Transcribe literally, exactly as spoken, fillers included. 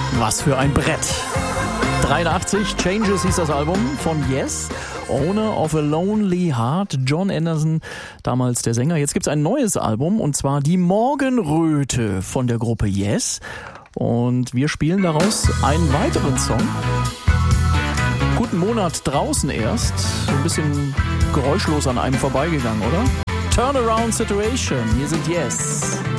Was für ein Brett. dreiundachtzig, Changes hieß das Album von Yes. Owner of a Lonely Heart, Jon Anderson, damals der Sänger. Jetzt gibt's ein neues Album und zwar Die Morgenröte von der Gruppe Yes. Und wir spielen daraus einen weiteren Song. Guten Monat draußen erst. So ein bisschen geräuschlos an einem vorbeigegangen, oder? Turnaround Situation. Hier sind Yes.